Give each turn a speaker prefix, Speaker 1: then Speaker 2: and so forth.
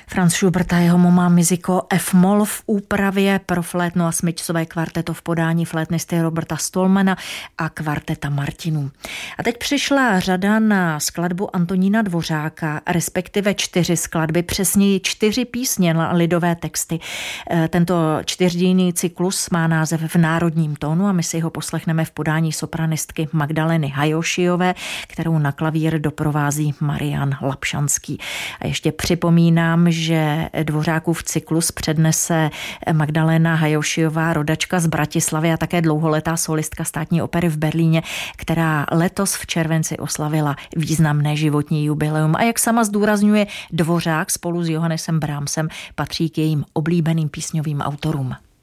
Speaker 1: Franz Schubert a jeho Moma Miziko F-moll v úpravě pro flétno a smyčcové kvarteto v podání flétnisty Roberta Stolmana a kvarteta Martinů. A teď přišla řada na skladbu Antonína Dvořáka, respektive 4 skladby, přesněji 4 písně na lidové texty. Tento 4dílný cyklus má název V národním tónu a my si ho poslechneme v podání sopranistky Magdaleny Hajošiové, kterou na klavír doprovází Marian Lapšanský. A ještě připomínám, že Dvořákův cyklus přednese Magdalena Hajošiová, rodačka z Bratislavy a také dlouholetá solistka Státní opery v Berlíně, která letos v červenci oslavila významné životní jubileum. A jak sama zdůrazňuje, Dvořák spolu s Johannesem Brahmsem patří k jejím oblíbeným písňovým autorům.